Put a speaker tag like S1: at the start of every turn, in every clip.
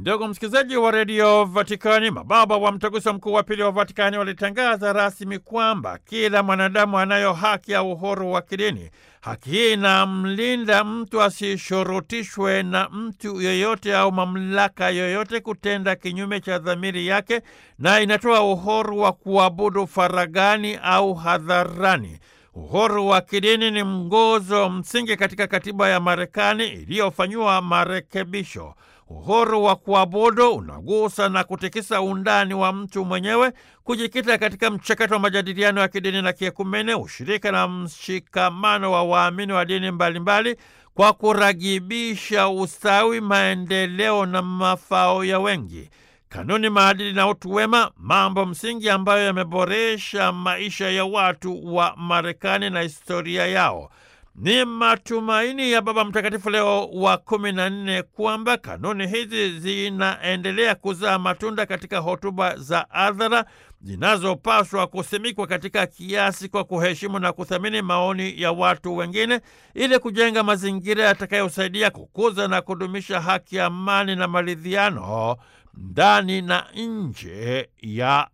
S1: Ndugu msikilizaji wa redio Vatikani, mababa wa mtaguso mkuu wa pili wa Vatikani walitangaza rasmi kwamba kila mwanadamu anayo haki ya uhuru wa kidini. Haki hii inamlinda mtu asishurutishwe na mtu yeyote au mamlaka yoyote kutenda kinyume cha dhamiri yake, na inatoa uhuru wa kuabudu faragani au hadharani. Uhuru wa kidini ni nguzo msingi katika katiba ya Marekani iliyofanyiwa marekebisho. Uhuru wa kuabudu unagusa na kutikisa undani wa mtu mwenyewe, kujikita katika mchakato wa majadiliano ya kidini na kiekumene, ushirika na mshikamano wa waamini wa dini mbalimbali kwa kuragibisha ustawi, maendeleo na mafao ya wengi. Kanuni, maadili na utu wema, mambo msingi ambayo yameboresha maisha ya watu wa Marekani na historia yao. Ni matumaini ya Baba Mtakatifu Leo wa 14 kwamba kanuni hizi zinaendelea kuzaa matunda katika hotuba za hadhara zinazopaswa kusimikwa katika kiasi kwa kuheshimu na kuthamini maoni ya watu wengine, ili kujenga mazingira yatakayosaidia kukuza na kudumisha haki, amani na maridhiano ndani na nje ya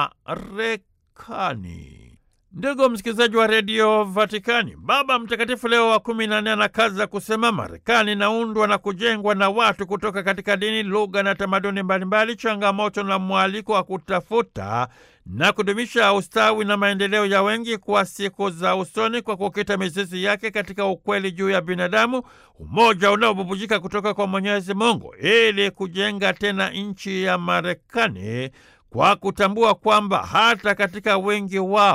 S1: Marekani. Ndugu msikilizaji wa redio Vatikani, Baba Mtakatifu Leo wa 14 anakaza kusema Marekani inaundwa na kujengwa na watu kutoka katika dini, lugha na tamaduni mbalimbali, changamoto na mwaliko wa kutafuta na kudumisha ustawi na maendeleo ya wengi kwa siku za usoni, kwa kukita mizizi yake katika ukweli juu ya binadamu, umoja unaobubujika kutoka kwa Mwenyezi Mungu, ili kujenga tena nchi ya Marekani kwa kutambua kwamba hata katika wengi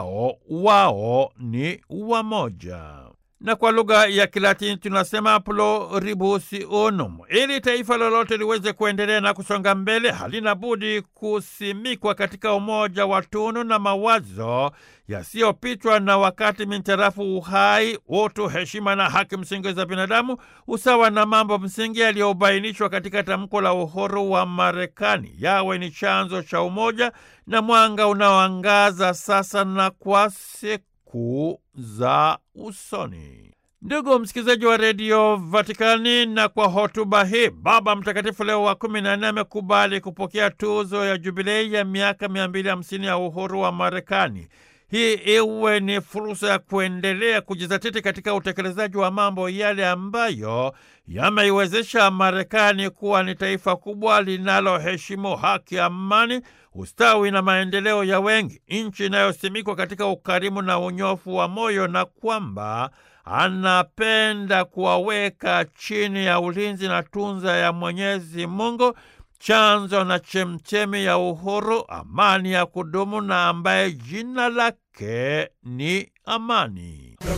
S1: wao ni wamoja. Na kwa lugha ya Kilatini tunasema pluribus unum. Ili taifa lolote liweze kuendelea na kusonga mbele, halina budi kusimikwa katika umoja wa tunu na mawazo yasiyopitwa na wakati, mintarafu uhai, utu, heshima na haki msingi za binadamu, usawa na mambo msingi yaliyobainishwa katika tamko la uhuru wa Marekani, yawe ni chanzo cha umoja na mwanga unaoangaza sasa na kwa siku za usoni. Ndugu msikilizaji wa redio Vatikani, na kwa hotuba hii Baba Mtakatifu Leo wa 14 amekubali kupokea tuzo ya jubilei ya miaka 250 ya uhuru wa Marekani. Hii iwe ni fursa ya kuendelea kujizatiti katika utekelezaji wa mambo yale ambayo yameiwezesha Marekani kuwa ni taifa kubwa linaloheshimu haki, amani, ustawi na maendeleo ya wengi, nchi inayosimikwa katika ukarimu na unyofu wa moyo, na kwamba anapenda kuwaweka chini ya ulinzi na tunza ya Mwenyezi Mungu, chanzo na chemchemi ya uhuru, amani ya kudumu, na ambaye jina lake ni amani.